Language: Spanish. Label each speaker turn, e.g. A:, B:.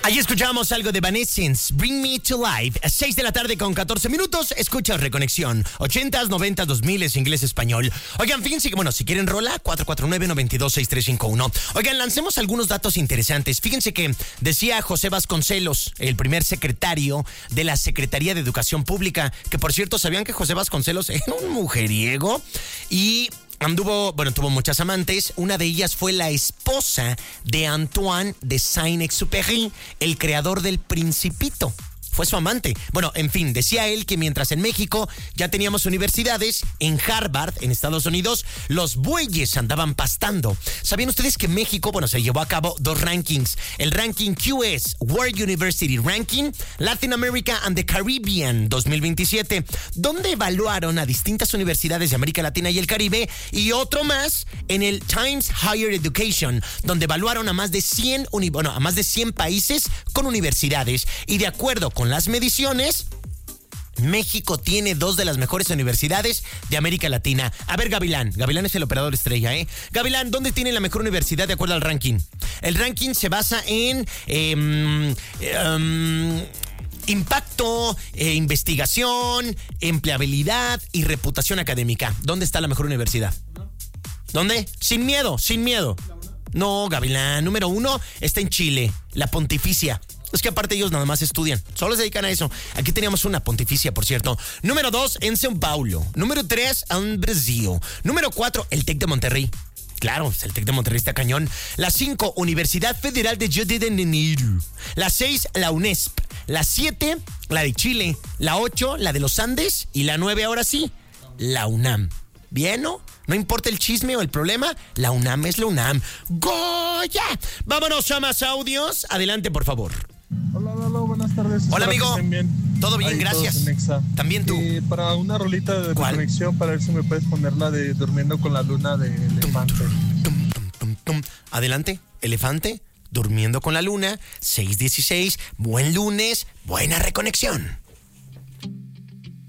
A: Ahí escuchamos algo de Evanescence, Bring Me to Life, a 6 de la tarde con 14 minutos. Escuchas Reconexión, 80s, 90s, 2000s, inglés, español. Oigan, fíjense que, bueno, si quieren rola, 449-926351. Oigan, lancemos algunos datos interesantes. Fíjense que decía José Vasconcelos, el primer secretario de la Secretaría de Educación Pública, que por cierto, ¿sabían que José Vasconcelos era un mujeriego? Y tuvo muchas amantes. Una de ellas fue la esposa de Antoine de Saint-Exupéry, el creador del Principito. Fue su amante. Bueno, en fin, decía él que mientras en México ya teníamos universidades, en Harvard, en Estados Unidos, los bueyes andaban pastando. ¿Sabían ustedes que México, se llevó a cabo 2 rankings? El ranking QS, World University Ranking, Latin America and the Caribbean 2027, donde evaluaron a distintas universidades de América Latina y el Caribe, y otro más en el Times Higher Education, donde evaluaron a más de 100 países con universidades. Y de acuerdo con las mediciones, México tiene 2 de las mejores universidades de América Latina. A ver, Gavilán es el operador estrella, ¿eh? Gavilán, ¿dónde tiene la mejor universidad de acuerdo al ranking? El ranking se basa en impacto, investigación, empleabilidad y reputación académica. ¿Dónde está la mejor universidad? ¿Dónde? Sin miedo. No, Gavilán, número 1 está en Chile, la Pontificia. Es que aparte ellos nada más estudian, solo se dedican a eso. Aquí teníamos una Pontificia, por cierto. Número 2, en São Paulo. Número 3, en Brasil. Número 4, el TEC de Monterrey. Claro, el TEC de Monterrey está cañón. La 5, Universidad Federal de Río de Janeiro. La 6, la UNESP. La 7, la de Chile. La 8, la de los Andes. Y la 9, ahora sí, la UNAM. ¿Bien, no? No importa el chisme o el problema, la UNAM es la UNAM. ¡Goya! Vámonos a más audios. Adelante, por favor.
B: Hola, buenas tardes.
A: Hola, amigo.
B: Bien.
A: Todo bien, gracias. También tú.
B: Para una rolita de conexión, para ver si me puedes poner la de Durmiendo con la Luna de Elefante.
A: Adelante, Elefante, Durmiendo con la Luna, 6:16. Buen lunes, buena reconexión.